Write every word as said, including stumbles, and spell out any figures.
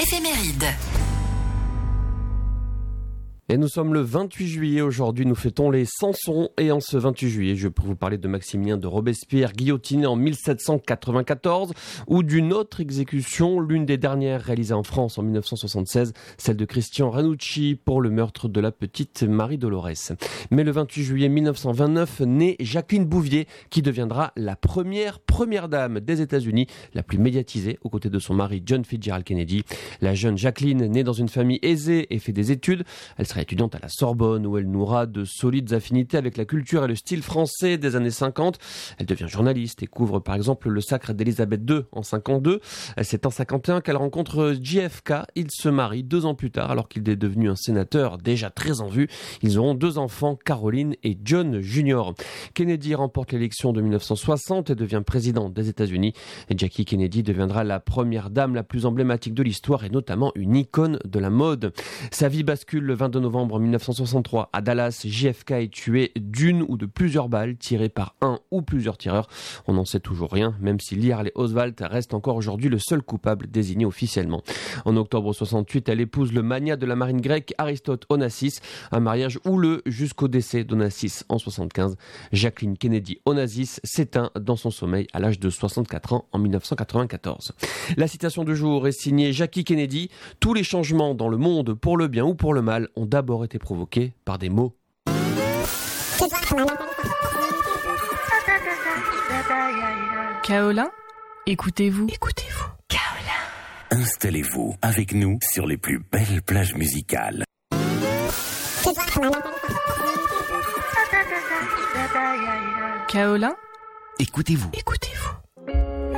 Éphéméride. Et nous sommes le vingt-huit juillet aujourd'hui, nous fêtons les Samsons et en ce vingt-huit juillet, je peux vous parler de Maximilien de Robespierre, guillotiné en mille sept cent quatre-vingt-quatorze, ou d'une autre exécution, l'une des dernières réalisée en France en mille neuf cent soixante-seize, celle de Christian Ranucci pour le meurtre de la petite Marie Dolores. Mais le vingt-huit juillet mille neuf cent vingt-neuf naît Jacqueline Bouvier, qui deviendra la première première dame des États-Unis, la plus médiatisée, aux côtés de son mari John Fitzgerald Kennedy. La jeune Jacqueline naît dans une famille aisée et fait des études. Elle sera étudiante à la Sorbonne où elle nourra de solides affinités avec la culture et le style français des années cinquante. Elle devient journaliste et couvre par exemple le sacre d'Élisabeth deux en cinquante-deux. C'est en cinquante et un qu'elle rencontre J F K. Ils se marient deux ans plus tard alors qu'il est devenu un sénateur déjà très en vue. Ils auront deux enfants, Caroline et John Junior Kennedy remporte l'élection de mille neuf cent soixante et devient président des États-Unis. Et Jackie Kennedy deviendra la première dame la plus emblématique de l'histoire et notamment une icône de la mode. Sa vie bascule le vingt-deux novembre mille neuf cent soixante-trois. À Dallas, J F K est tué d'une ou de plusieurs balles tirées par un ou plusieurs tireurs. On n'en sait toujours rien, même si Lee Harvey Oswald reste encore aujourd'hui le seul coupable désigné officiellement. En octobre soixante-huit, elle épouse le magnat de la marine grecque Aristote Onassis, un mariage houleux jusqu'au décès d'Onassis en soixante-quinze. Jacqueline Kennedy Onassis s'éteint dans son sommeil à l'âge de soixante-quatre ans en mille neuf cent quatre-vingt-quatorze. La citation du jour est signée Jackie Kennedy. Tous les changements dans le monde, pour le bien ou pour le mal, ont d'abord été provoqués par des mots. Kaolin, écoutez-vous. Écoutez-vous. Kaolin. Installez-vous avec nous sur les plus belles plages musicales. Kaolin, Écoutez-vous. Écoutez-vous.